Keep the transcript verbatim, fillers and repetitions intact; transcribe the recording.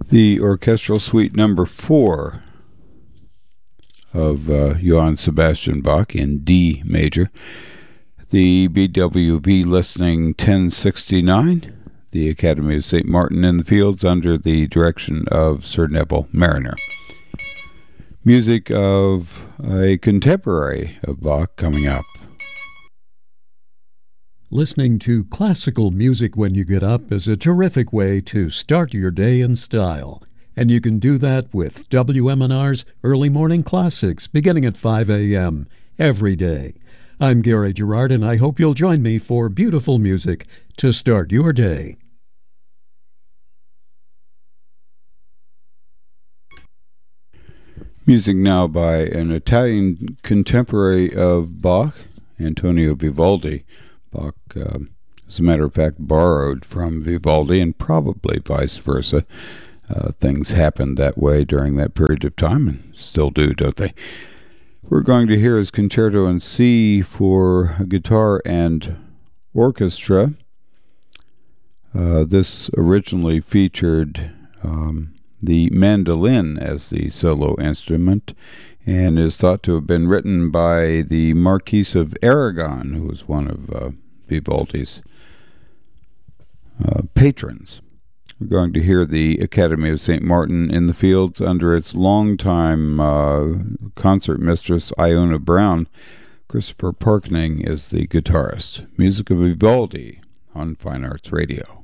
The orchestral suite number four of uh, Johann Sebastian Bach in D major. The B W V Listening ten sixty-nine, the Academy of Saint Martin in the Fields under the direction of Sir Neville Marriner. Music of a contemporary of Bach coming up. Listening to classical music when you get up is a terrific way to start your day in style. And you can do that with W M N R's Early Morning Classics beginning at five a.m. every day. I'm Gary Gerard, and I hope you'll join me for beautiful music to start your day. Music now by an Italian contemporary of Bach, Antonio Vivaldi. Bach, uh, as a matter of fact, borrowed from Vivaldi, and probably vice versa. Uh, things happened that way during that period of time, and still do, don't they? We're going to hear his Concerto in C for guitar and orchestra. Uh, this originally featured um, the mandolin as the solo instrument, and is thought to have been written by the Marquis of Aragon, who was one of uh, Vivaldi's uh, patrons. We're going to hear the Academy of Saint Martin in the Fields under its longtime uh, concert mistress, Iona Brown. Christopher Parkening is the guitarist. Music of Vivaldi on Fine Arts Radio.